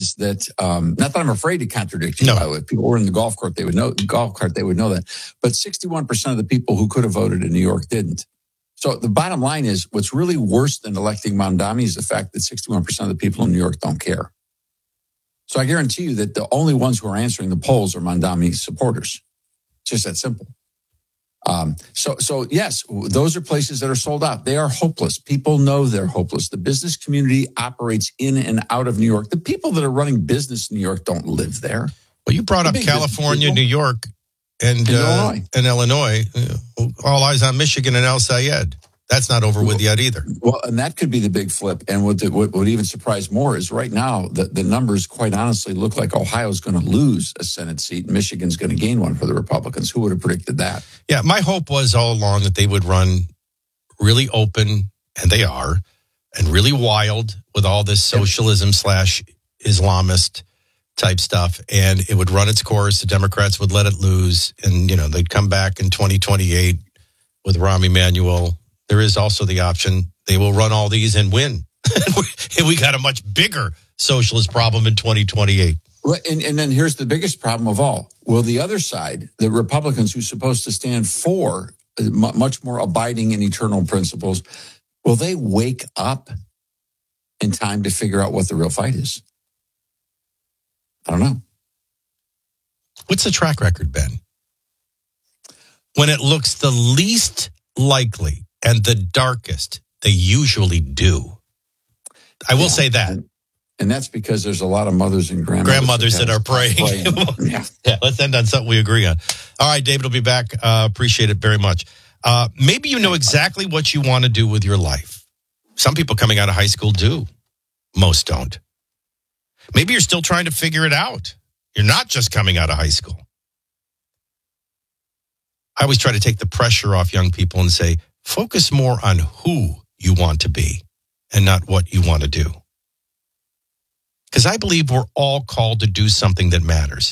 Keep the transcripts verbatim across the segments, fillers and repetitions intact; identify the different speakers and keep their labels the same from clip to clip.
Speaker 1: is that, um, not that I'm afraid to contradict you,
Speaker 2: No.
Speaker 1: by the way. If people were in the golf cart, they would know, golf cart, they would know that. But sixty-one percent of the people who could have voted in New York didn't. So the bottom line is, what's really worse than electing Mamdani is the fact that sixty-one percent of the people in New York don't care. So I guarantee you that the only ones who are answering the polls are Mamdani supporters. Just that simple. Um, so, so yes, those are places that are sold out. They are hopeless. People know they're hopeless. The business community operates in and out of New York. The people that are running business in New York don't live there.
Speaker 2: Well, you brought up California, New York, and
Speaker 1: And
Speaker 2: uh,
Speaker 1: Illinois.
Speaker 2: and Illinois. Uh, All eyes on Michigan and El Sayed. That's not over with yet either.
Speaker 1: Well, and that could be the big flip. And what, the, what would even surprise more is right now, the, the numbers quite honestly look like Ohio's going to lose a Senate seat. Michigan's going to gain one for the Republicans. Who would have predicted that?
Speaker 2: Yeah, my hope was all along that they would run really open, and they are, and really wild with all this socialism slash Islamist type stuff, and it would run its course. The Democrats would let it lose, and you know they'd come back in twenty twenty-eight with Rahm Emanuel. There is also the option they will run all these and win. And we got a much bigger socialist problem in twenty twenty-eight.
Speaker 1: Well, and, and then here's the biggest problem of all. Will the other side, the Republicans who are supposed to stand for m- much more abiding and eternal principles, will they wake up in time to figure out what the real fight is? I don't know.
Speaker 2: What's the track record, Ben? When it looks the least likely and the darkest, they usually do. I will
Speaker 1: Yeah,
Speaker 2: say that.
Speaker 1: And, and that's because there's a lot of mothers and grandmothers,
Speaker 2: Grandmothers that are praying.
Speaker 1: Yeah.
Speaker 2: Yeah, let's end on something we agree on. All right, David will be back. Uh, appreciate it very much. Uh, maybe you know exactly what you want to do with your life. Some people coming out of high school do. Most don't. Maybe you're still trying to figure it out. You're not just coming out of high school. I always try to take the pressure off young people and say, focus more on who you want to be and not what you want to do. Because I believe we're all called to do something that matters.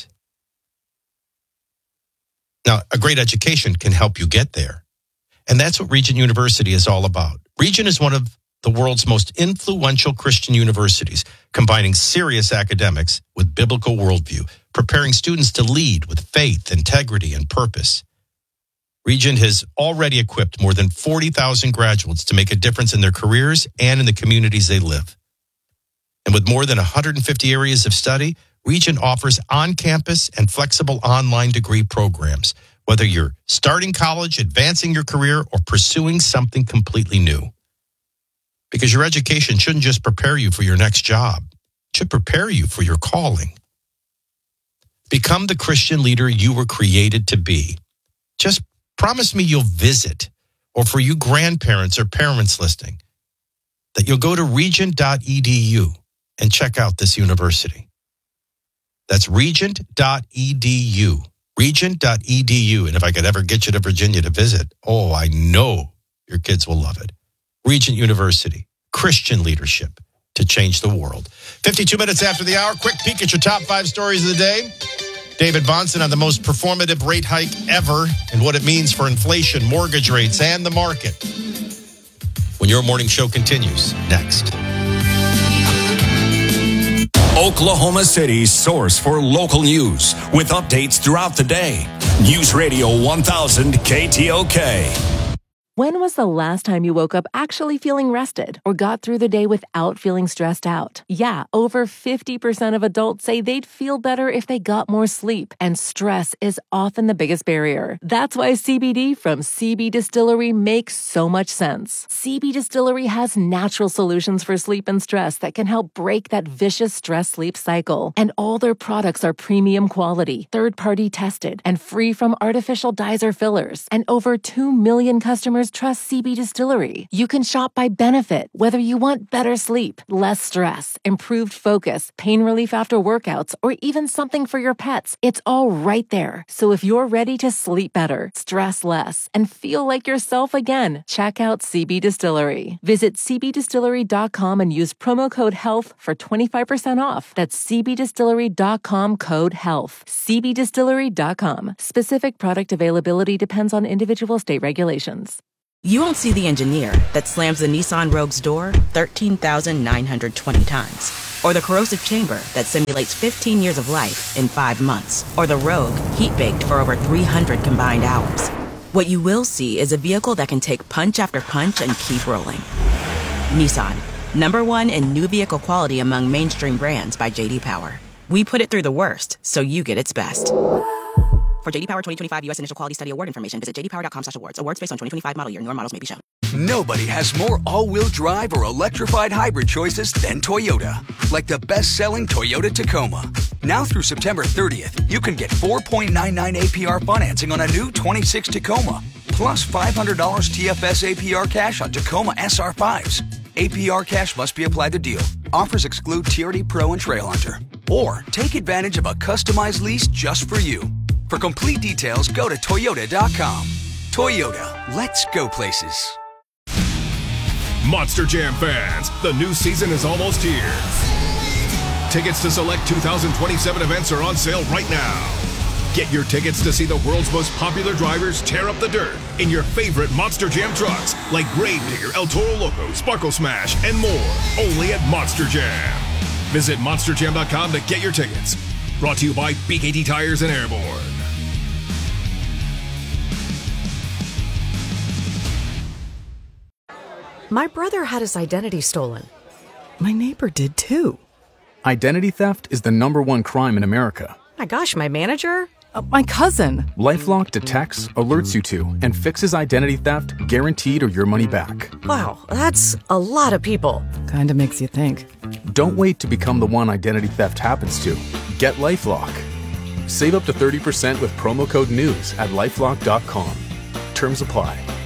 Speaker 2: Now, a great education can help you get there. And that's what Regent University is all about. Regent is one of the world's most influential Christian universities, combining serious academics with biblical worldview, preparing students to lead with faith, integrity, and purpose. Regent has already equipped more than forty thousand graduates to make a difference in their careers and in the communities they live. And with more than one hundred fifty areas of study, Regent offers on-campus and flexible online degree programs, whether you're starting college, advancing your career, or pursuing something completely new. Because your education shouldn't just prepare you for your next job. It should prepare you for your calling. Become the Christian leader you were created to be. Just promise me you'll visit, or for you grandparents or parents listening, that you'll go to regent dot e d u and check out this university. That's regent dot e d u. regent dot e d u. And if I could ever get you to Virginia to visit, oh, I know your kids will love it. Regent University, Christian leadership to change the world. fifty-two minutes after the hour, quick peek at your top five stories of the day. David Bahnsen on the most performative rate hike ever and what it means for inflation, mortgage rates, and the market. When your morning show continues, next.
Speaker 3: Oklahoma City's source for local news with updates throughout the day. News Radio one thousand K T O K.
Speaker 4: When was the last time you woke up actually feeling rested or got through the day without feeling stressed out? Yeah, over fifty percent of adults say they'd feel better if they got more sleep, and stress is often the biggest barrier. That's why C B D from C B Distillery makes so much sense. C B Distillery has natural solutions for sleep and stress that can help break that vicious stress-sleep cycle. And all their products are premium quality, third-party tested, and free from artificial dyes or fillers. And over two million customers trust C B Distillery. You can shop by benefit, whether you want better sleep, less stress, improved focus, pain relief after workouts, or even something for your pets. It's all right there. So if you're ready to sleep better, stress less, and feel like yourself again, check out C B Distillery. Visit c b distillery dot com and use promo code HEALTH for twenty-five percent off. That's c b distillery dot com code HEALTH. c b distillery dot com. Specific product availability depends on individual state regulations.
Speaker 5: You won't see the engineer that slams the Nissan Rogue's door thirteen thousand nine hundred twenty times. Or the corrosive chamber that simulates fifteen years of life in five months. Or the Rogue heat-baked for over three hundred combined hours. What you will see is a vehicle that can take punch after punch and keep rolling. Nissan, number one in new vehicle quality among mainstream brands by J D Power. We put it through the worst, so you get its best. For J D Power twenty twenty-five U S Initial Quality Study Award information, visit j d power dot com slash awards. Awards based on twenty twenty-five model year. Newer models may be shown.
Speaker 6: Nobody has more all-wheel drive or electrified hybrid choices than Toyota. Like the best-selling Toyota Tacoma. Now through September thirtieth, you can get four point nine nine A P R financing on a new twenty-six Tacoma, plus five hundred dollars T F S A P R cash on Tacoma S R fives. A P R cash must be applied to deal. Offers exclude T R D Pro and Trail Hunter. Or take advantage of a customized lease just for you. For complete details, go to toyota dot com. Toyota, let's go places.
Speaker 7: Monster Jam fans, the new season is almost here. Tickets to select two thousand twenty-seven events are on sale right now. Get your tickets to see the world's most popular drivers tear up the dirt in your favorite Monster Jam trucks like Gravedigger, El Toro Loco, Sparkle Smash, and more. Only at Monster Jam. Visit monster jam dot com to get your tickets. Brought to you by B K T Tires and Airborne.
Speaker 8: My brother had his identity stolen. My neighbor did too.
Speaker 9: Identity theft is the number one crime in America.
Speaker 8: My gosh, my manager?
Speaker 10: Uh, my cousin.
Speaker 9: LifeLock detects, alerts you to, and fixes identity theft guaranteed or your money back.
Speaker 8: Wow, that's a lot of people.
Speaker 10: Kinda makes you think.
Speaker 9: Don't wait to become the one identity theft happens to. Get LifeLock. Save up to thirty percent with promo code NEWS at lifelock dot com. Terms apply.